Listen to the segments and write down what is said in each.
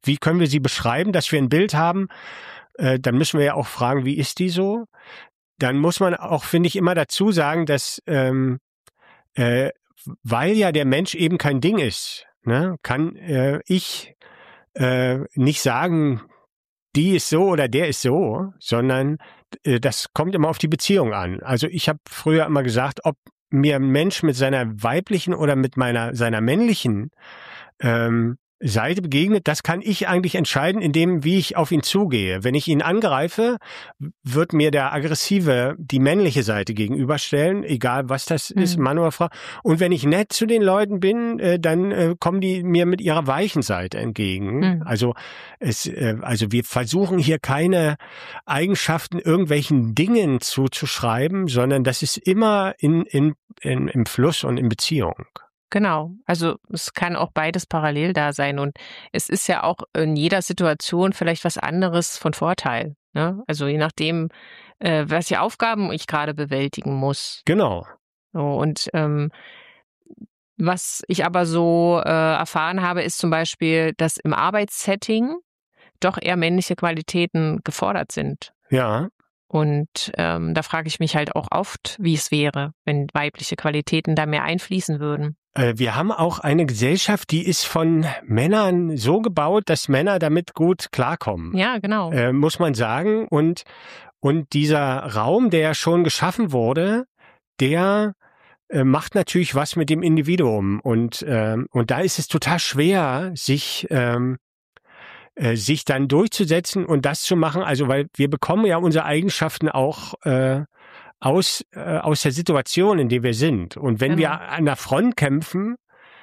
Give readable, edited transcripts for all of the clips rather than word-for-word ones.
wie können wir sie beschreiben, dass wir ein Bild haben, dann müssen wir ja auch fragen, wie ist die so? Dann muss man auch, finde ich, immer dazu sagen, dass weil ja der Mensch eben kein Ding ist, ne, kann ich nicht sagen, die ist so oder der ist so, sondern das kommt immer auf die Beziehung an. Also ich habe früher immer gesagt, ob mir ein Mensch mit seiner weiblichen oder mit seiner männlichen Seite begegnet, das kann ich eigentlich entscheiden, indem wie ich auf ihn zugehe. Wenn ich ihn angreife, wird mir der Aggressive die männliche Seite gegenüberstellen, egal was das ist, Mann oder Frau. Und wenn ich nett zu den Leuten bin, dann kommen die mir mit ihrer weichen Seite entgegen. Also wir versuchen hier keine Eigenschaften irgendwelchen Dingen zuzuschreiben, sondern das ist immer im Fluss und in Beziehung. Genau, also es kann auch beides parallel da sein und es ist ja auch in jeder Situation vielleicht was anderes von Vorteil, ne? Also je nachdem, welche Aufgaben ich gerade bewältigen muss. Genau. So, und was ich aber so erfahren habe, ist zum Beispiel, dass im Arbeitssetting doch eher männliche Qualitäten gefordert sind. Ja. Und da frage ich mich halt auch oft, wie es wäre, wenn weibliche Qualitäten da mehr einfließen würden. Wir haben auch eine Gesellschaft, die ist von Männern so gebaut, dass Männer damit gut klarkommen. Ja, genau. Muss man sagen. Und dieser Raum, der schon geschaffen wurde, der macht natürlich was mit dem Individuum. Und da ist es total schwer, sich dann durchzusetzen und das zu machen. Also, weil wir bekommen ja unsere Eigenschaften auch aus der Situation, in der wir sind. Und wenn wir an der Front kämpfen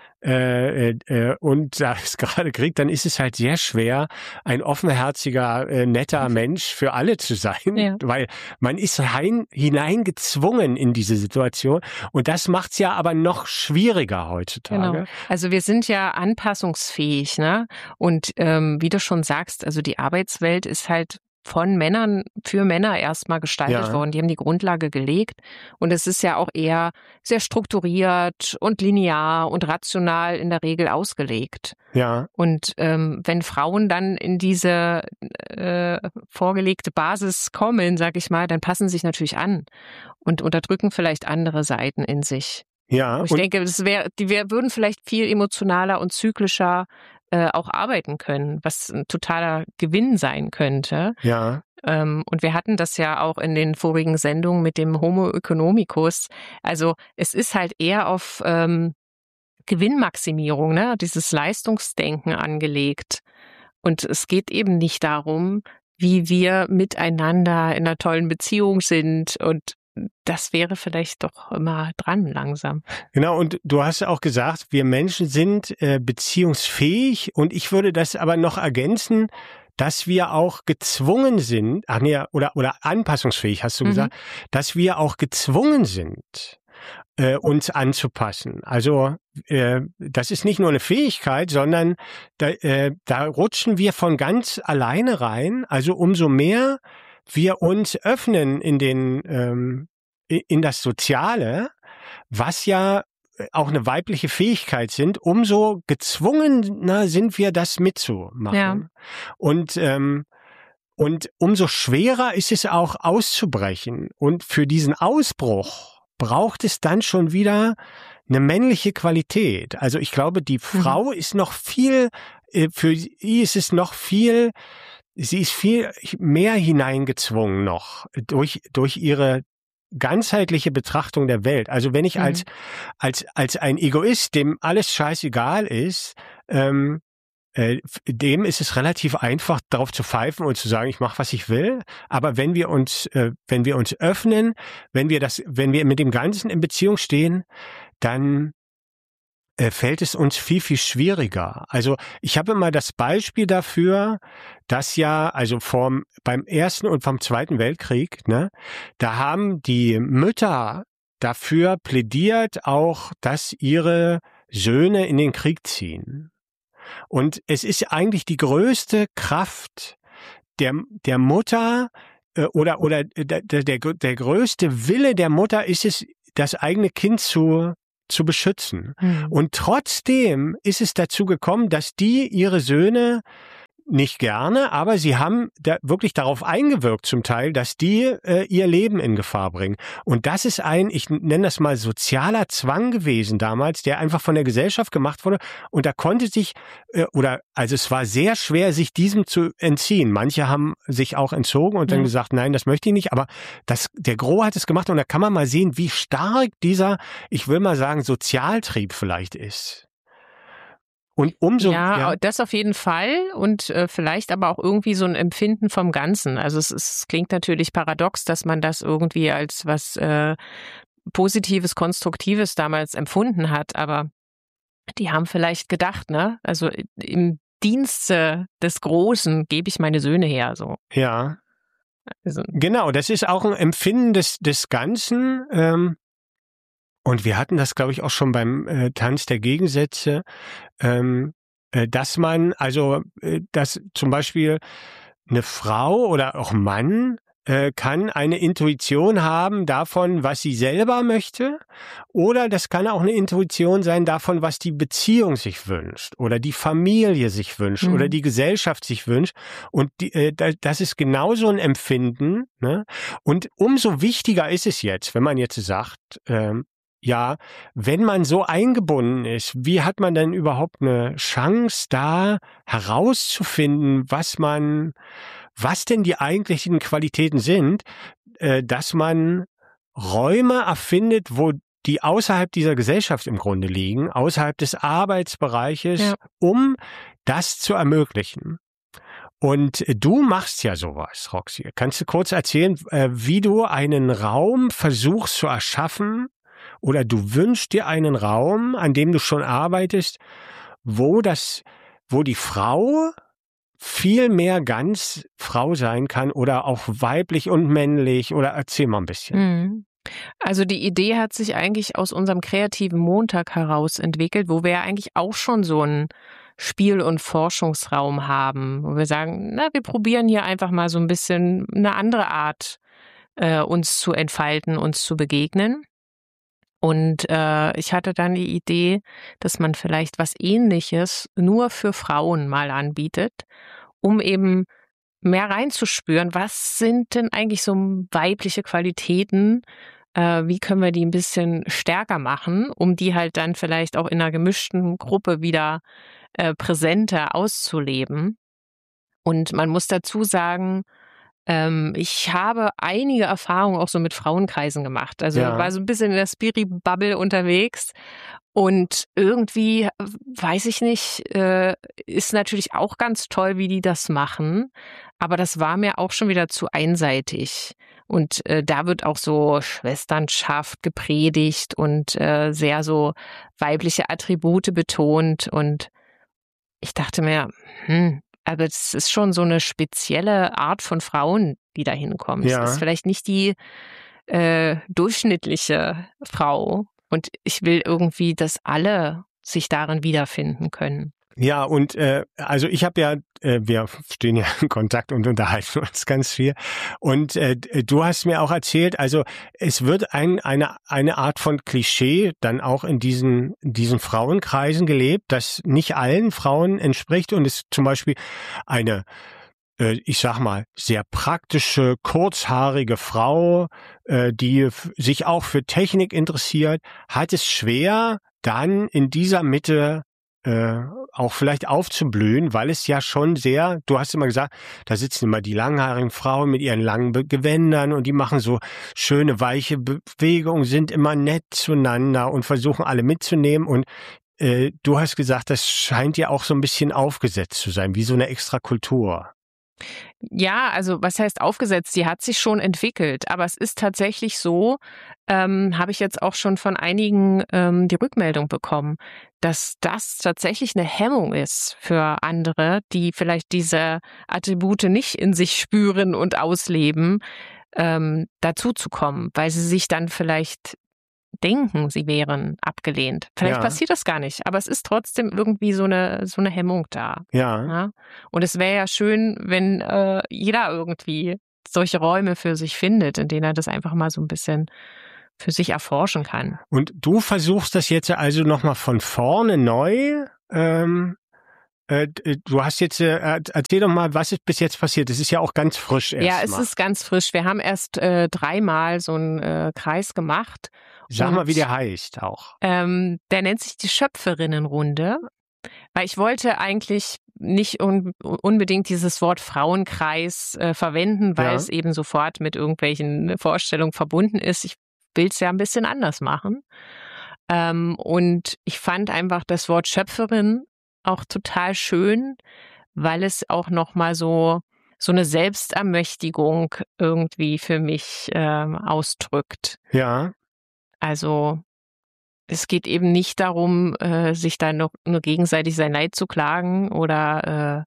und da ist gerade Krieg, dann ist es halt sehr schwer, ein offenherziger, netter Mensch für alle zu sein, weil man ist hineingezwungen in diese Situation und das macht's ja aber noch schwieriger heutzutage. Genau. Also wir sind ja anpassungsfähig, ne? Und wie du schon sagst, also die Arbeitswelt ist halt von Männern für Männer erstmal gestaltet worden. Die haben die Grundlage gelegt. Und es ist ja auch eher sehr strukturiert und linear und rational in der Regel ausgelegt. Ja. Und wenn Frauen dann in diese vorgelegte Basis kommen, sag ich mal, dann passen sie sich natürlich an und unterdrücken vielleicht andere Seiten in sich. Ja. Und ich denke, die würden vielleicht viel emotionaler und zyklischer auch arbeiten können, was ein totaler Gewinn sein könnte. Ja. Und wir hatten das ja auch in den vorigen Sendungen mit dem Homo economicus. Also es ist halt eher auf Gewinnmaximierung, ne, dieses Leistungsdenken angelegt. Und es geht eben nicht darum, wie wir miteinander in einer tollen Beziehung sind und das wäre vielleicht doch immer dran langsam. Genau, und du hast auch gesagt, wir Menschen sind beziehungsfähig und ich würde das aber noch ergänzen, dass wir auch gezwungen sind, oder anpassungsfähig hast du gesagt, dass wir auch gezwungen sind, uns anzupassen. Also das ist nicht nur eine Fähigkeit, sondern da rutschen wir von ganz alleine rein. Also umso mehr wir uns öffnen in das Soziale, was ja auch eine weibliche Fähigkeit sind, umso gezwungener sind wir, das mitzumachen. Ja. Und umso schwerer ist es auch auszubrechen. Und für diesen Ausbruch braucht es dann schon wieder eine männliche Qualität. Also ich glaube, die Frau ist noch viel, für sie ist es noch viel, sie ist viel mehr hineingezwungen noch durch ihre ganzheitliche Betrachtung der Welt. Also wenn ich als ein Egoist, dem alles scheißegal ist, dem ist es relativ einfach, darauf zu pfeifen und zu sagen, ich mache, was ich will. Aber wenn wir uns öffnen, wenn wir mit dem Ganzen in Beziehung stehen, dann fällt es uns viel, viel schwieriger. Also ich habe immer das Beispiel dafür, dass beim Ersten und vom Zweiten Weltkrieg, ne, da haben die Mütter dafür plädiert auch, dass ihre Söhne in den Krieg ziehen. Und es ist eigentlich die größte Kraft der Mutter oder der größte Wille der Mutter ist es, das eigene Kind zu beschützen. Und trotzdem ist es dazu gekommen, dass die ihre Söhne nicht gerne, aber sie haben da wirklich darauf eingewirkt zum Teil, dass die ihr Leben in Gefahr bringen. Und das ist ich nenne das mal sozialer Zwang gewesen damals, der einfach von der Gesellschaft gemacht wurde. Und da konnte sich, also es war sehr schwer, sich diesem zu entziehen. Manche haben sich auch entzogen und dann gesagt, nein, das möchte ich nicht. Aber der Gros hat es gemacht und da kann man mal sehen, wie stark dieser, ich will mal sagen, Sozialtrieb vielleicht ist. Und das auf jeden Fall und vielleicht aber auch irgendwie so ein Empfinden vom Ganzen. Also es klingt natürlich paradox, dass man das irgendwie als was Positives, Konstruktives damals empfunden hat, aber die haben vielleicht gedacht, ne? Also im Dienste des Großen gebe ich meine Söhne her, so. Ja. Also, genau, das ist auch ein Empfinden des Ganzen. Und wir hatten das, glaube ich, auch schon beim Tanz der Gegensätze, dass dass zum Beispiel eine Frau oder auch Mann kann eine Intuition haben davon, was sie selber möchte, oder das kann auch eine Intuition sein davon, was die Beziehung sich wünscht oder die Familie sich wünscht oder die Gesellschaft sich wünscht. Und das ist genauso ein Empfinden. Ne? Und umso wichtiger ist es jetzt, wenn man jetzt sagt, ja, wenn man so eingebunden ist, wie hat man denn überhaupt eine Chance, da herauszufinden, was denn die eigentlichen Qualitäten sind, dass man Räume erfindet, wo die außerhalb dieser Gesellschaft im Grunde liegen, außerhalb des Arbeitsbereiches, um das zu ermöglichen. Und du machst ja sowas, Roxy. Kannst du kurz erzählen, wie du einen Raum versuchst zu erschaffen, oder du wünschst dir einen Raum, an dem du schon arbeitest, wo die Frau viel mehr ganz Frau sein kann oder auch weiblich und männlich, oder erzähl mal ein bisschen. Also die Idee hat sich eigentlich aus unserem kreativen Montag heraus entwickelt, wo wir ja eigentlich auch schon so einen Spiel- und Forschungsraum haben, wo wir sagen, wir probieren hier einfach mal so ein bisschen eine andere Art, uns zu entfalten, uns zu begegnen. Und ich hatte dann die Idee, dass man vielleicht was Ähnliches nur für Frauen mal anbietet, um eben mehr reinzuspüren, was sind denn eigentlich so weibliche Qualitäten, wie können wir die ein bisschen stärker machen, um die halt dann vielleicht auch in einer gemischten Gruppe wieder präsenter auszuleben. Und man muss dazu sagen, ich habe einige Erfahrungen auch so mit Frauenkreisen gemacht. Also war so ein bisschen in der Spirit-Bubble unterwegs. Und irgendwie, weiß ich nicht, ist natürlich auch ganz toll, wie die das machen. Aber das war mir auch schon wieder zu einseitig. Und da wird auch so Schwesternschaft gepredigt und sehr so weibliche Attribute betont. Und ich dachte mir, aber es ist schon so eine spezielle Art von Frauen, die da hinkommen. Es ist vielleicht nicht die durchschnittliche Frau. Und ich will irgendwie, dass alle sich darin wiederfinden können. Ja, und also ich habe ja, wir stehen ja in Kontakt und unterhalten uns ganz viel. Und du hast mir auch erzählt, also es wird eine Art von Klischee dann auch in diesen Frauenkreisen gelebt, das nicht allen Frauen entspricht und es zum Beispiel eine, ich sag mal, sehr praktische, kurzhaarige Frau, die sich auch für Technik interessiert, hat es schwer, dann in dieser Mitte auch vielleicht aufzublühen, weil es ja schon sehr, du hast immer gesagt, da sitzen immer die langhaarigen Frauen mit ihren langen Gewändern und die machen so schöne, weiche Bewegungen, sind immer nett zueinander und versuchen alle mitzunehmen und du hast gesagt, das scheint ja auch so ein bisschen aufgesetzt zu sein, wie so eine Extrakultur. Ja, also was heißt aufgesetzt? Die hat sich schon entwickelt, aber es ist tatsächlich so, habe ich jetzt auch schon von einigen die Rückmeldung bekommen, dass das tatsächlich eine Hemmung ist für andere, die vielleicht diese Attribute nicht in sich spüren und ausleben, dazu zu kommen, weil sie sich dann vielleicht denken, sie wären abgelehnt. Vielleicht passiert das gar nicht, aber es ist trotzdem irgendwie so eine Hemmung da. Ja? Und es wäre ja schön, wenn jeder irgendwie solche Räume für sich findet, in denen er das einfach mal so ein bisschen für sich erforschen kann. Und du versuchst das jetzt also nochmal von vorne neu du hast jetzt, erzähl doch mal, was ist bis jetzt passiert? Es ist ja auch ganz frisch erst. Ja, es ist ganz frisch. Wir haben erst 3-mal so einen Kreis gemacht. Sag mal, wie der heißt auch. Der nennt sich die Schöpferinnenrunde, weil ich wollte eigentlich nicht unbedingt dieses Wort Frauenkreis verwenden, weil es eben sofort mit irgendwelchen Vorstellungen verbunden ist. Ich will es ja ein bisschen anders machen. Und ich fand einfach das Wort Schöpferin auch total schön, weil es auch nochmal so eine Selbstermächtigung irgendwie für mich ausdrückt. Ja. Also es geht eben nicht darum, sich da nur gegenseitig sein Leid zu klagen oder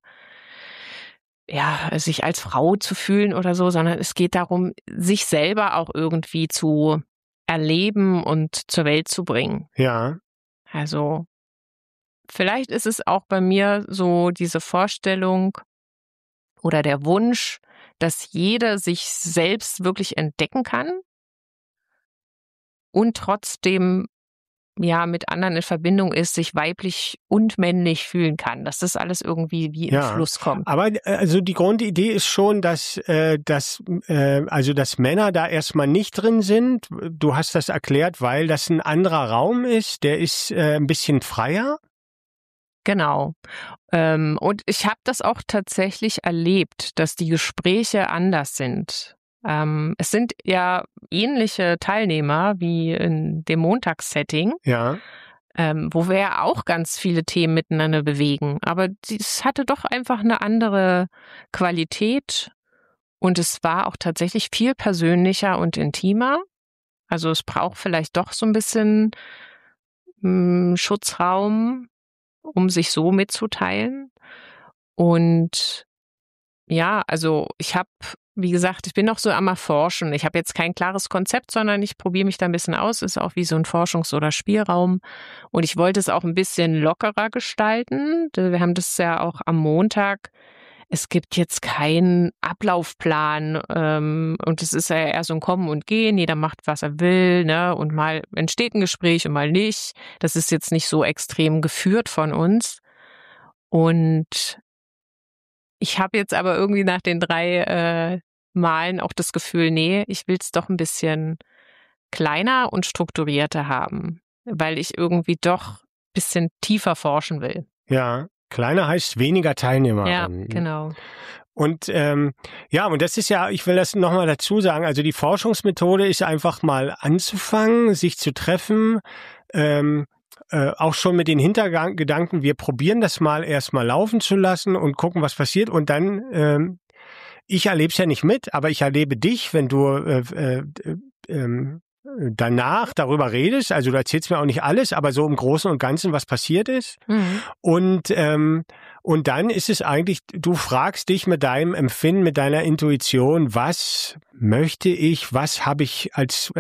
sich als Frau zu fühlen oder so, sondern es geht darum, sich selber auch irgendwie zu erleben und zur Welt zu bringen. Ja. Also vielleicht ist es auch bei mir so diese Vorstellung oder der Wunsch, dass jeder sich selbst wirklich entdecken kann und trotzdem mit anderen in Verbindung ist, sich weiblich und männlich fühlen kann, dass das alles irgendwie wie in Fluss kommt. Aber also die Grundidee ist schon, dass Männer da erstmal nicht drin sind. Du hast das erklärt, weil das ein anderer Raum ist, der ist ein bisschen freier. Genau. Und ich habe das auch tatsächlich erlebt, dass die Gespräche anders sind. Es sind ja ähnliche Teilnehmer wie in dem Montagssetting, wo wir ja auch ganz viele Themen miteinander bewegen. Aber es hatte doch einfach eine andere Qualität und es war auch tatsächlich viel persönlicher und intimer. Also es braucht vielleicht doch so ein bisschen Schutzraum, um sich so mitzuteilen. Und ja, also wie gesagt, ich bin noch so am Erforschen. Ich habe jetzt kein klares Konzept, sondern ich probiere mich da ein bisschen aus. Ist auch wie so ein Forschungs- oder Spielraum. Und ich wollte es auch ein bisschen lockerer gestalten. Wir haben das ja auch am Montag. Es gibt jetzt keinen Ablaufplan und es ist ja eher so ein Kommen und Gehen. Jeder macht, was er will, ne? Und mal entsteht ein Gespräch und mal nicht. Das ist jetzt nicht so extrem geführt von uns. Und ich habe jetzt aber irgendwie nach den 3 Malen auch das Gefühl, nee, ich will es doch ein bisschen kleiner und strukturierter haben, weil ich irgendwie doch ein bisschen tiefer forschen will. Ja, kleiner heißt weniger Teilnehmer. Ja, genau. Und und das ist ja, ich will das nochmal dazu sagen, also die Forschungsmethode ist einfach mal anzufangen, sich zu treffen, auch schon mit den Hintergedanken, wir probieren das mal erstmal laufen zu lassen und gucken, was passiert. Und dann, ich erlebe es ja nicht mit, aber ich erlebe dich, wenn du danach darüber redest. Also du erzählst mir auch nicht alles, aber so im Großen und Ganzen, was passiert ist. Und dann ist es eigentlich, du fragst dich mit deinem Empfinden, mit deiner Intuition, was möchte ich, was habe ich als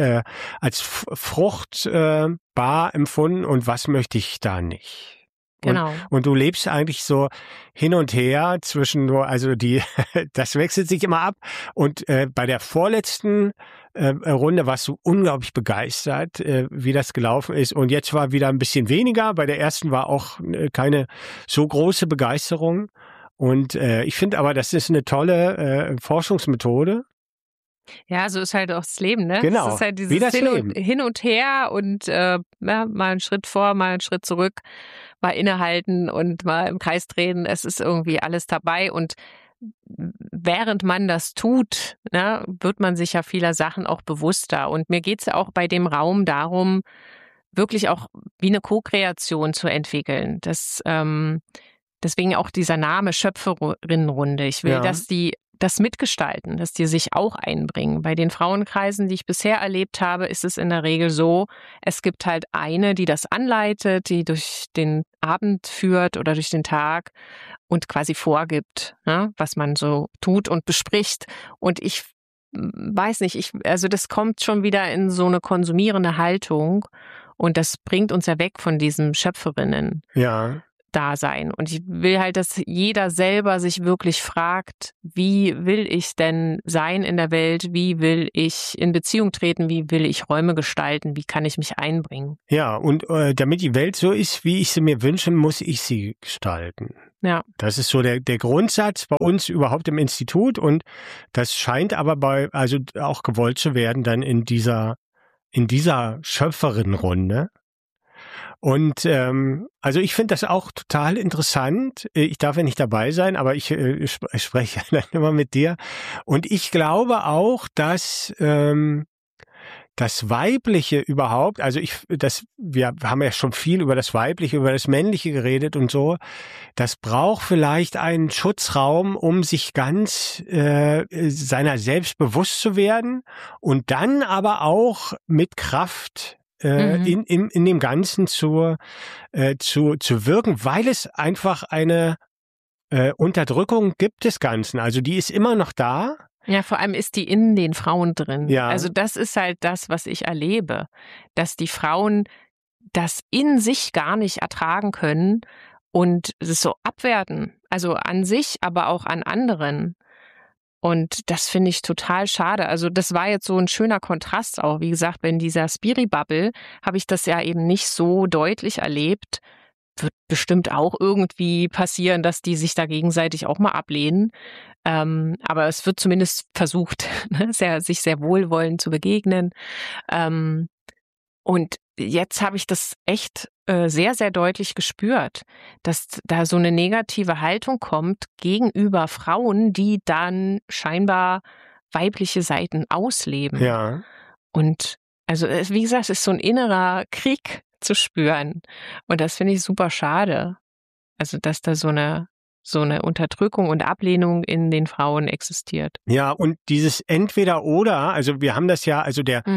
fruchtbar empfunden und was möchte ich da nicht. Genau. Und du lebst eigentlich so hin und her zwischen das wechselt sich immer ab. Und bei der vorletzten Runde warst du unglaublich begeistert, wie das gelaufen ist. Und jetzt war wieder ein bisschen weniger. Bei der ersten war auch keine so große Begeisterung. Und ich finde aber, das ist eine tolle Forschungsmethode. Ja, so ist halt auch das Leben, ne? Genau. Es ist halt dieses Hin und Her und mal einen Schritt vor, mal einen Schritt zurück, mal innehalten und mal im Kreis drehen. Es ist irgendwie alles dabei und während man das tut, ne, wird man sich ja vieler Sachen auch bewusster. Und mir geht's ja auch bei dem Raum darum, wirklich auch wie eine Co-Kreation zu entwickeln. Deswegen auch dieser Name Schöpferinnenrunde. Ich will, dass die das mitgestalten, dass die sich auch einbringen. Bei den Frauenkreisen, die ich bisher erlebt habe, ist es in der Regel so, es gibt halt eine, die das anleitet, die durch den Abend führt oder durch den Tag und quasi vorgibt, ne, was man so tut und bespricht. Und ich weiß nicht, also das kommt schon wieder in so eine konsumierende Haltung und das bringt uns ja weg von diesem Schöpferinnen. Ja. da sein. Und ich will halt, dass jeder selber sich wirklich fragt, wie will ich denn sein in der Welt? Wie will ich in Beziehung treten? Wie will ich Räume gestalten? Wie kann ich mich einbringen? Ja, und damit die Welt so ist, wie ich sie mir wünsche, muss ich sie gestalten. Ja. Das ist so der Grundsatz bei uns überhaupt im Institut, und das scheint aber also auch gewollt zu werden dann in dieser Schöpferinnenrunde. Und also ich finde das auch total interessant. Ich darf ja nicht dabei sein, aber ich spreche dann immer mit dir. Und ich glaube auch, dass das Weibliche überhaupt, also wir haben ja schon viel über das Weibliche, über das Männliche geredet und so. Das braucht vielleicht einen Schutzraum, um sich ganz seiner selbst bewusst zu werden und dann aber auch mit Kraft in dem Ganzen zu wirken, weil es einfach eine Unterdrückung gibt des Ganzen. Also die ist immer noch da. Ja, vor allem ist die in den Frauen drin. Ja. Also das ist halt das, was ich erlebe, dass die Frauen das in sich gar nicht ertragen können und es so abwerten. Also an sich, aber auch an anderen. Und das finde ich total schade. Also das war jetzt so ein schöner Kontrast auch. Wie gesagt, in dieser Spiri-Bubble habe ich das ja eben nicht so deutlich erlebt. Wird bestimmt auch irgendwie passieren, dass die sich da gegenseitig auch mal ablehnen. Aber es wird zumindest versucht, sich sehr wohlwollend zu begegnen. Und jetzt habe ich das echt sehr, sehr deutlich gespürt, dass da so eine negative Haltung kommt gegenüber Frauen, die dann scheinbar weibliche Seiten ausleben. Ja. Und also, wie gesagt, es ist so ein innerer Krieg zu spüren. Und das finde ich super schade. Also, dass da so eine Unterdrückung und Ablehnung in den Frauen existiert. Ja, und dieses Entweder-Oder, also wir haben das ja, also der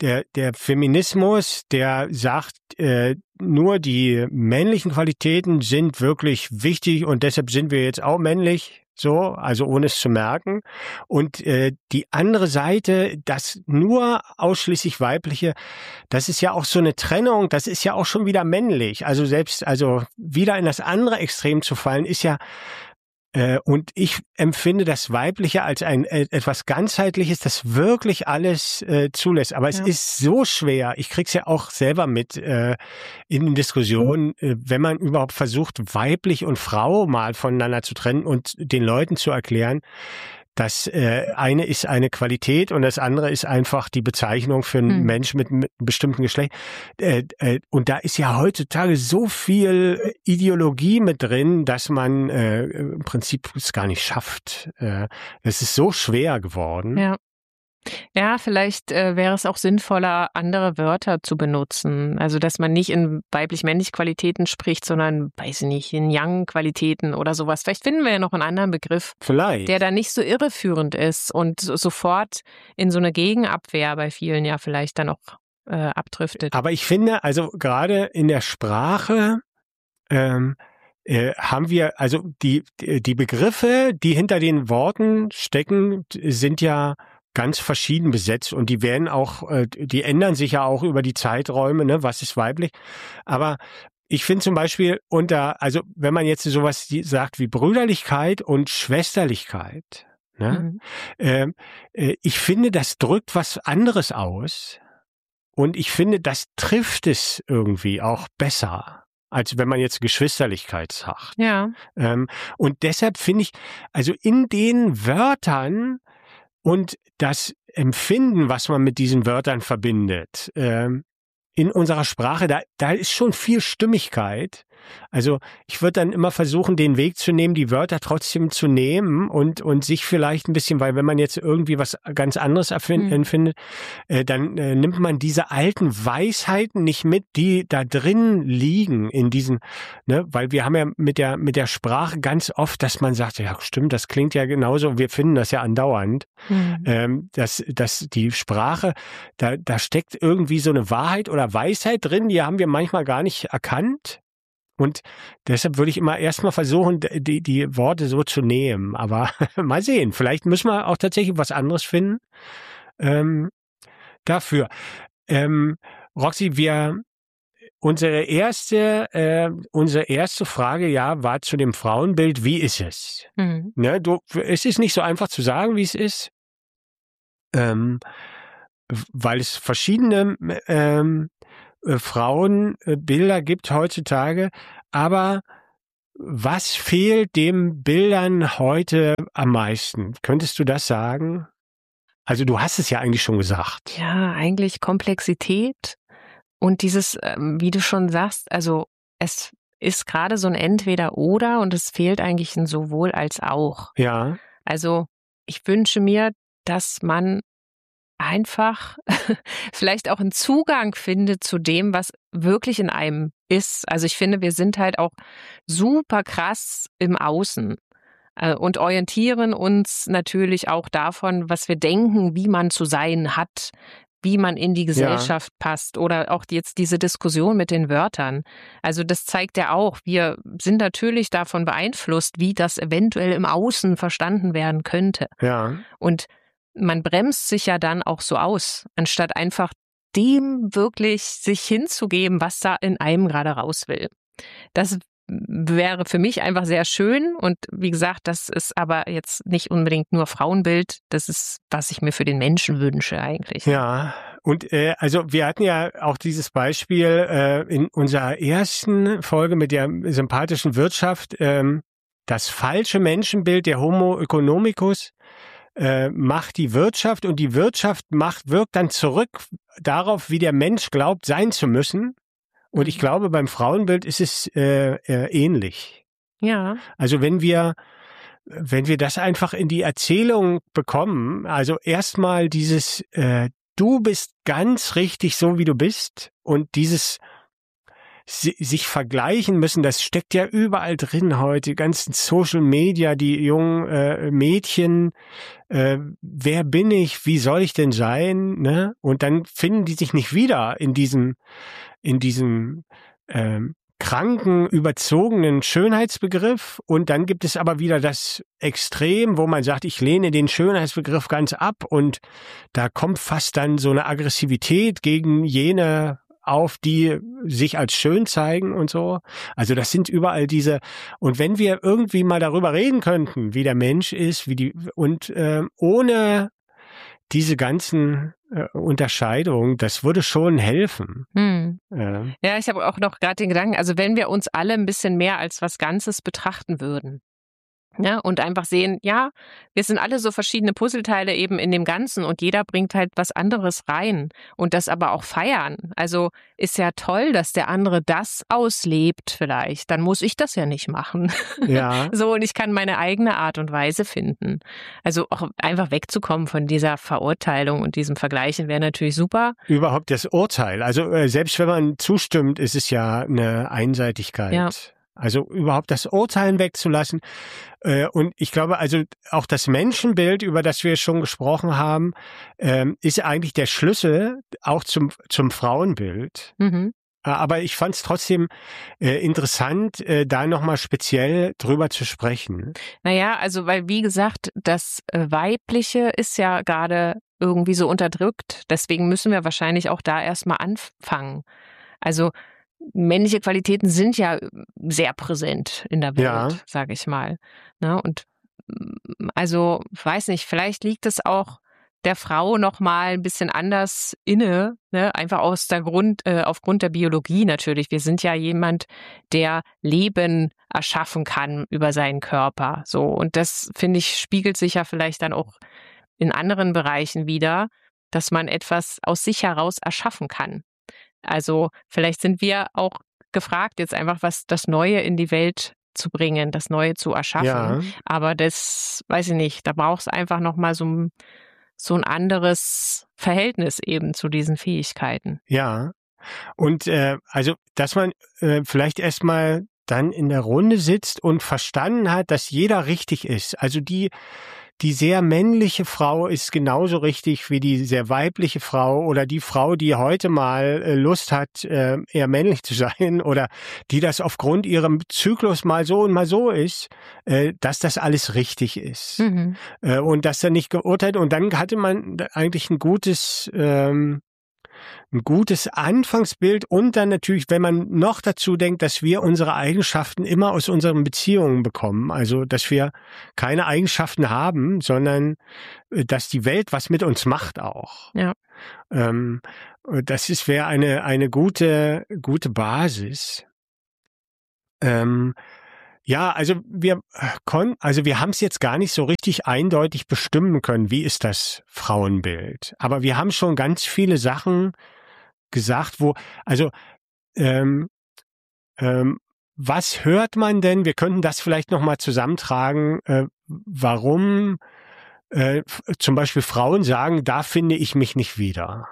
Feminismus, der sagt, nur die männlichen Qualitäten sind wirklich wichtig und deshalb sind wir jetzt auch männlich, so, also ohne es zu merken. Und die andere Seite, das nur ausschließlich weibliche, das ist ja auch so eine Trennung, das ist ja auch schon wieder männlich. Also wieder in das andere Extrem zu fallen, ist ja und ich empfinde das Weibliche als ein etwas Ganzheitliches, das wirklich alles zulässt. Aber es ist so schwer. Ich krieg's ja auch selber mit in den Diskussionen, wenn man überhaupt versucht, weiblich und Frau mal voneinander zu trennen und den Leuten zu erklären, das eine ist eine Qualität und das andere ist einfach die Bezeichnung für einen Mensch mit einem bestimmten Geschlecht. Und da ist ja heutzutage so viel Ideologie mit drin, dass man im Prinzip es gar nicht schafft. Es ist so schwer geworden. Ja. Ja, vielleicht wäre es auch sinnvoller, andere Wörter zu benutzen. Also, dass man nicht in weiblich-männlich Qualitäten spricht, sondern, weiß ich nicht, in Yang-Qualitäten oder sowas. Vielleicht finden wir ja noch einen anderen Begriff, der da nicht so irreführend ist und sofort in so eine Gegenabwehr bei vielen ja vielleicht dann auch abdriftet. Aber ich finde, also gerade in der Sprache haben wir, also die Begriffe, die hinter den Worten stecken, sind ja ganz verschieden besetzt und die werden auch, die ändern sich ja auch über die Zeiträume, ne, was ist weiblich. Aber ich finde zum Beispiel also wenn man jetzt sowas sagt wie Brüderlichkeit und Schwesterlichkeit, ne, ich finde, das drückt was anderes aus und ich finde, das trifft es irgendwie auch besser, als wenn man jetzt Geschwisterlichkeit sagt. Ja. Und deshalb finde ich, also in den Wörtern und das Empfinden, was man mit diesen Wörtern verbindet, in unserer Sprache, da ist schon viel Stimmigkeit. Also ich würde dann immer versuchen, den Weg zu nehmen, die Wörter trotzdem zu nehmen und sich vielleicht ein bisschen, weil wenn man jetzt irgendwie was ganz anderes empfindet, dann nimmt man diese alten Weisheiten nicht mit, die da drin liegen in diesen, ne, weil wir haben ja mit der Sprache ganz oft, dass man sagt, ja stimmt, das klingt ja genauso, wir finden das ja andauernd, dass die Sprache, da steckt irgendwie so eine Wahrheit oder Weisheit drin, die haben wir manchmal gar nicht erkannt. Und deshalb würde ich immer erstmal versuchen, die Worte so zu nehmen. Aber mal sehen, vielleicht müssen wir auch tatsächlich was anderes finden dafür. Roxy, unsere erste Frage, ja, war zu dem Frauenbild, wie ist es? Mhm. Ne, es ist nicht so einfach zu sagen, wie es ist, weil es verschiedene Frauenbilder gibt heutzutage, aber was fehlt den Bildern heute am meisten? Könntest du das sagen? Also du hast es ja eigentlich schon gesagt. Ja, eigentlich Komplexität und dieses, wie du schon sagst, also es ist gerade so ein Entweder-Oder und es fehlt eigentlich ein Sowohl als auch. Ja, Also ich wünsche mir, dass man einfach vielleicht auch einen Zugang findet zu dem, was wirklich in einem ist. Also ich finde, wir sind halt auch super krass im Außen und orientieren uns natürlich auch davon, was wir denken, wie man zu sein hat, wie man in die Gesellschaft passt oder auch jetzt diese Diskussion mit den Wörtern. Also das zeigt ja auch, wir sind natürlich davon beeinflusst, wie das eventuell im Außen verstanden werden könnte. ja. Und man bremst sich ja dann auch so aus, anstatt einfach dem wirklich sich hinzugeben, was da in einem gerade raus will. Das wäre für mich einfach sehr schön und wie gesagt, das ist aber jetzt nicht unbedingt nur Frauenbild, das ist, was ich mir für den Menschen wünsche eigentlich. Ja, und also wir hatten ja auch dieses Beispiel in unserer ersten Folge mit der sympathischen Wirtschaft, das falsche Menschenbild, der Homo economicus, macht die Wirtschaft und die Wirtschaft wirkt dann zurück darauf, wie der Mensch glaubt, sein zu müssen. Und ich glaube, beim Frauenbild ist es ähnlich. Ja. Also wenn wir das einfach in die Erzählung bekommen, also erstmal dieses, du bist ganz richtig so, wie du bist und dieses sich vergleichen müssen, das steckt ja überall drin heute, die ganzen Social Media, die jungen Mädchen, wer bin ich, wie soll ich denn sein, ne? Und dann finden die sich nicht wieder in diesem kranken, überzogenen Schönheitsbegriff und dann gibt es aber wieder das Extrem, wo man sagt, ich lehne den Schönheitsbegriff ganz ab und da kommt fast dann so eine Aggressivität gegen jene auf, die sich als schön zeigen und so. Also das sind überall diese, und wenn wir irgendwie mal darüber reden könnten, wie der Mensch ist, ohne diese ganzen Unterscheidungen, das würde schon helfen. Ja, ich habe auch noch gerade den Gedanken, also wenn wir uns alle ein bisschen mehr als was Ganzes betrachten würden. Ja, und einfach sehen, ja, wir sind alle so verschiedene Puzzleteile eben in dem Ganzen und jeder bringt halt was anderes rein und das aber auch feiern. Also ist ja toll, dass der andere das auslebt vielleicht. Dann muss ich das ja nicht machen. Ja. So, und ich kann meine eigene Art und Weise finden. Also auch einfach wegzukommen von dieser Verurteilung und diesem Vergleichen wäre natürlich super. Überhaupt das Urteil. Also selbst wenn man zustimmt, ist es ja eine Einseitigkeit. Ja. Also überhaupt das Urteilen wegzulassen. Und ich glaube, also auch das Menschenbild, über das wir schon gesprochen haben, ist eigentlich der Schlüssel auch zum Frauenbild. Mhm. Aber ich fand es trotzdem interessant, da nochmal speziell drüber zu sprechen. Naja, also weil wie gesagt, das Weibliche ist ja gerade irgendwie so unterdrückt. Deswegen müssen wir wahrscheinlich auch da erstmal anfangen. Also männliche Qualitäten sind ja sehr präsent in der Welt, sage ich mal. Ne? Und also, weiß nicht, vielleicht liegt es auch der Frau noch mal ein bisschen anders inne, ne? Einfach aufgrund der Biologie natürlich. Wir sind ja jemand, der Leben erschaffen kann über seinen Körper. So, und das, finde ich, spiegelt sich ja vielleicht dann auch in anderen Bereichen wieder, dass man etwas aus sich heraus erschaffen kann. Also vielleicht sind wir auch gefragt, jetzt einfach was das Neue in die Welt zu bringen, das Neue zu erschaffen. Ja. Aber das, weiß ich nicht, da braucht es einfach nochmal so ein anderes Verhältnis eben zu diesen Fähigkeiten. Ja. Und also, dass man vielleicht erstmal dann in der Runde sitzt und verstanden hat, dass jeder richtig ist. Also die sehr männliche Frau ist genauso richtig wie die sehr weibliche Frau oder die Frau, die heute mal Lust hat, eher männlich zu sein oder die das aufgrund ihrem Zyklus mal so und mal so ist, dass das alles richtig ist. Und dass da nicht geurteilt. Und dann hatte man eigentlich ein gutes ein gutes Anfangsbild und dann natürlich, wenn man noch dazu denkt, dass wir unsere Eigenschaften immer aus unseren Beziehungen bekommen, also dass wir keine Eigenschaften haben, sondern dass die Welt was mit uns macht auch. Ja. Wäre eine gute Basis. Ja, also wir haben es jetzt gar nicht so richtig eindeutig bestimmen können, wie ist das Frauenbild. Aber wir haben schon ganz viele Sachen gesagt, was hört man denn? Wir könnten das vielleicht nochmal zusammentragen, warum zum Beispiel Frauen sagen, da finde ich mich nicht wieder.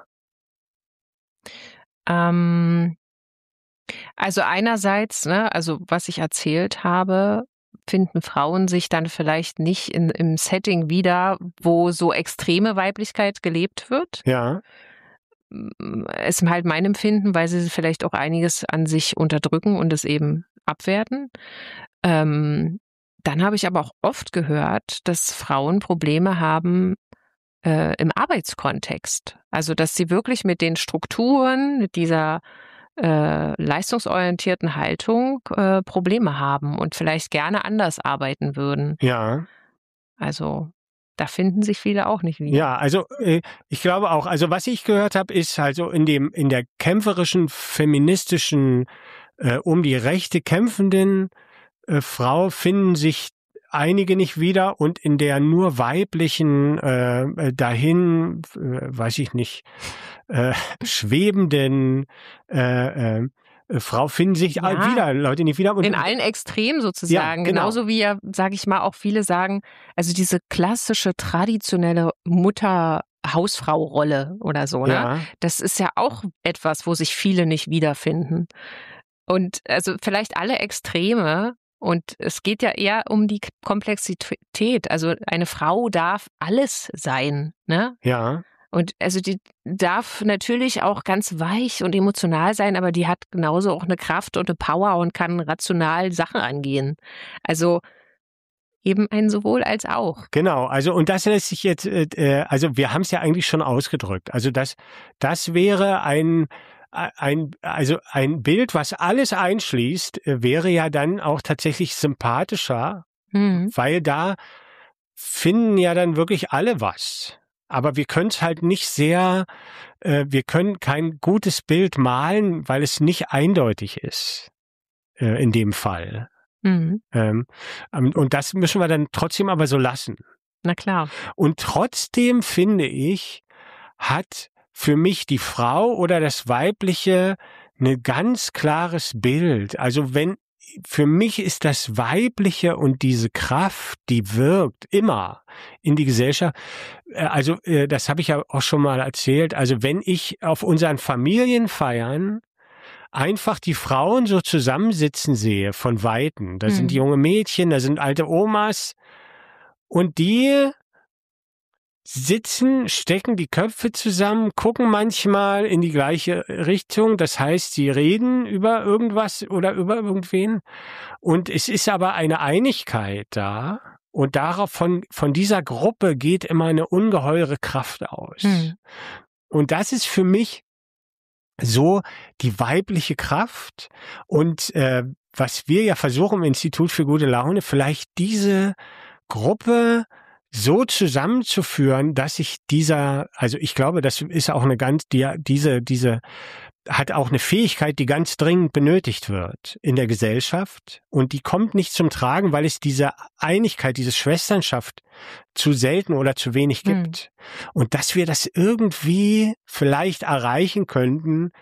Also einerseits, ne, also was ich erzählt habe, finden Frauen sich dann vielleicht nicht im Setting wieder, wo so extreme Weiblichkeit gelebt wird. Ja. Ist halt mein Empfinden, weil sie vielleicht auch einiges an sich unterdrücken und es eben abwerten. Dann habe ich aber auch oft gehört, dass Frauen Probleme haben im Arbeitskontext. Also dass sie wirklich mit den Strukturen, mit dieser leistungsorientierten Haltung Probleme haben und vielleicht gerne anders arbeiten würden. Ja. Also da finden sich viele auch nicht wieder. Ja, also ich glaube auch, also was ich gehört habe, ist also in der kämpferischen, feministischen, um die Rechte kämpfenden Frau finden sich einige nicht wieder und in der nur weiblichen, weiß ich nicht, schwebenden Frau finden sich wieder Leute nicht wieder. Und in allen Extremen sozusagen. Ja, genau. Genauso wie ja, sage ich mal, auch viele sagen, also diese klassische, traditionelle Mutter-Hausfrau-Rolle oder so, ne? Ja. Das ist ja auch etwas, wo sich viele nicht wiederfinden. Und also vielleicht alle Extreme. Und es geht ja eher um die Komplexität. Also eine Frau darf alles sein, ne? Ja. Und also die darf natürlich auch ganz weich und emotional sein, aber die hat genauso auch eine Kraft und eine Power und kann rational Sachen angehen. Also eben ein sowohl als auch. Genau, also und das lässt sich jetzt, also wir haben es ja eigentlich schon ausgedrückt. Also das wäre ein Bild, was alles einschließt, wäre ja dann auch tatsächlich sympathischer, weil da finden ja dann wirklich alle was. Aber wir können es halt nicht wir können kein gutes Bild malen, weil es nicht eindeutig ist in dem Fall. Und das müssen wir dann trotzdem aber so lassen. Na klar. Und trotzdem finde ich, hat für mich die Frau oder das Weibliche ein ganz klares Bild. Also für mich ist das Weibliche und diese Kraft, die wirkt immer in die Gesellschaft. Also das habe ich ja auch schon mal erzählt. Also wenn ich auf unseren Familienfeiern einfach die Frauen so zusammensitzen sehe von Weitem, da sind junge Mädchen, da sind alte Omas und die sitzen, stecken die Köpfe zusammen, gucken manchmal in die gleiche Richtung. Das heißt, sie reden über irgendwas oder über irgendwen. Und es ist aber eine Einigkeit da. Und von dieser Gruppe geht immer eine ungeheure Kraft aus. Und das ist für mich so die weibliche Kraft. Und was wir ja versuchen im Institut für gute Laune, vielleicht diese Gruppe so zusammenzuführen, dass ich also ich glaube, das ist auch diese hat auch eine Fähigkeit, die ganz dringend benötigt wird in der Gesellschaft. Und die kommt nicht zum Tragen, weil es diese Einigkeit, diese Schwesternschaft zu selten oder zu wenig gibt. Und dass wir das irgendwie vielleicht erreichen könnten,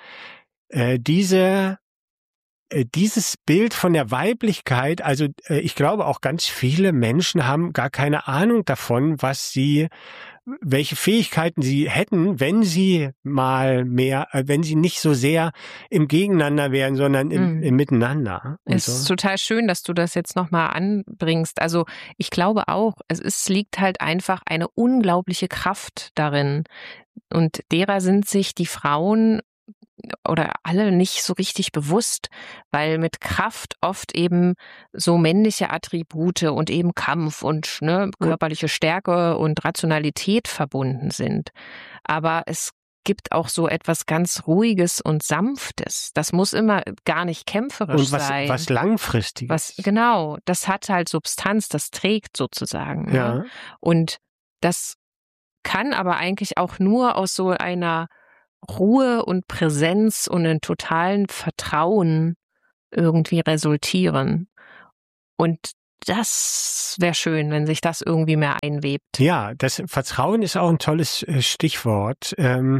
dieses Bild von der Weiblichkeit, also ich glaube auch ganz viele Menschen haben gar keine Ahnung davon, welche Fähigkeiten sie hätten, wenn sie wenn sie nicht so sehr im Gegeneinander wären, sondern im Miteinander. Es ist total schön, dass du das jetzt nochmal anbringst. Also ich glaube auch, es liegt halt einfach eine unglaubliche Kraft darin. Und derer sind sich die Frauen oder alle nicht so richtig bewusst, weil mit Kraft oft eben so männliche Attribute und eben Kampf und körperliche Stärke und Rationalität verbunden sind. Aber es gibt auch so etwas ganz Ruhiges und Sanftes. Das muss immer gar nicht kämpferisch sein. Und was Langfristiges. Genau, das hat halt Substanz, das trägt sozusagen. Ja. Ne? Und das kann aber eigentlich auch nur aus so einer Ruhe und Präsenz und einem totalen Vertrauen irgendwie resultieren. Und das wäre schön, wenn sich das irgendwie mehr einwebt. Ja, das Vertrauen ist auch ein tolles Stichwort.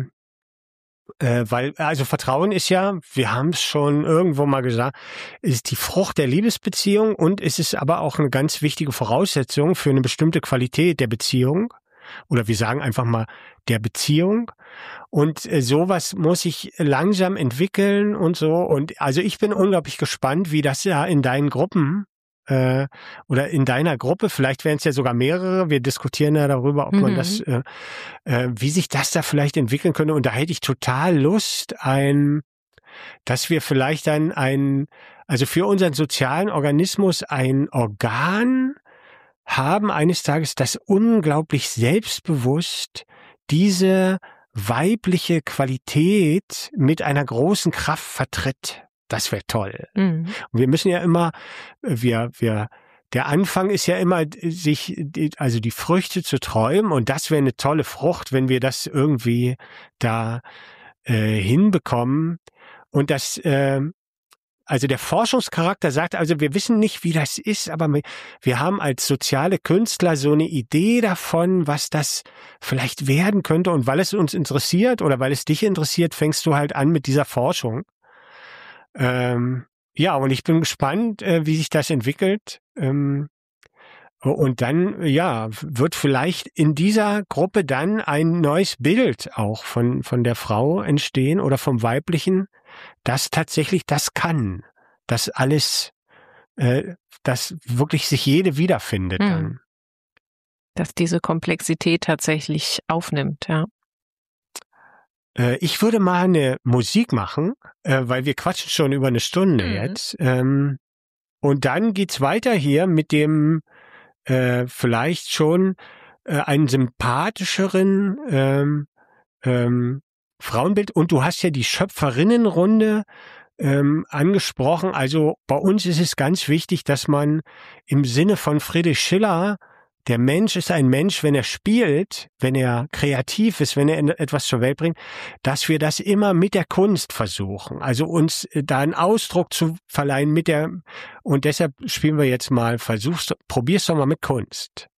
Weil, also Vertrauen ist ja, wir haben es schon irgendwo mal gesagt, ist die Frucht der Liebesbeziehung und es ist aber auch eine ganz wichtige Voraussetzung für eine bestimmte Qualität der Beziehung. Oder wir sagen einfach mal der Beziehung. Und sowas muss sich langsam entwickeln und so. Und also ich bin unglaublich gespannt, wie das ja in deinen Gruppen oder in deiner Gruppe, vielleicht wären es ja sogar mehrere, wir diskutieren ja darüber, ob man das, wie sich das da vielleicht entwickeln könnte. Und da hätte ich total Lust, dass wir vielleicht dann also für unseren sozialen Organismus ein Organ haben eines Tages, das unglaublich selbstbewusst diese weibliche Qualität mit einer großen Kraft vertritt. Das wäre toll. Und wir müssen ja immer, der Anfang ist ja immer, also die Früchte zu träumen und das wäre eine tolle Frucht, wenn wir das irgendwie da hinbekommen. Und das, also der Forschungscharakter sagt, also wir wissen nicht, wie das ist, aber wir haben als soziale Künstler so eine Idee davon, was das vielleicht werden könnte. Und weil es uns interessiert oder weil es dich interessiert, fängst du halt an mit dieser Forschung. Ja, und ich bin gespannt, wie sich das entwickelt. Und dann, ja, wird vielleicht in dieser Gruppe dann ein neues Bild auch von der Frau entstehen oder vom Weiblichen, das tatsächlich das kann, dass alles, dass wirklich sich jede wiederfindet dann. Dass diese Komplexität tatsächlich aufnimmt, ja. Ich würde mal eine Musik machen, weil wir quatschen schon über eine Stunde jetzt. Und dann geht's weiter hier mit dem vielleicht schon einen sympathischeren Frauenbild. Und du hast ja die Schöpferinnenrunde angesprochen. Also bei uns ist es ganz wichtig, dass man im Sinne von Friedrich Schiller, der Mensch ist ein Mensch, wenn er spielt, wenn er kreativ ist, wenn er etwas zur Welt bringt, dass wir das immer mit der Kunst versuchen. Also uns da einen Ausdruck zu verleihen und deshalb spielen wir jetzt mal, probier's doch mal mit Kunst.